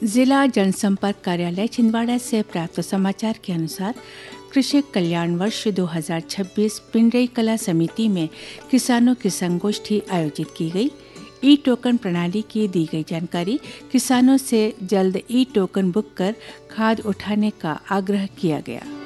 जिला जनसंपर्क कार्यालय छिंदवाड़ा से प्राप्त समाचार के अनुसार कृषि कल्याण वर्ष 2026 पिंडई कला समिति में किसानों की संगोष्ठी आयोजित की गई। ई टोकन प्रणाली की दी गई जानकारी। किसानों से जल्द ई टोकन बुक कर खाद उठाने का आग्रह किया गया।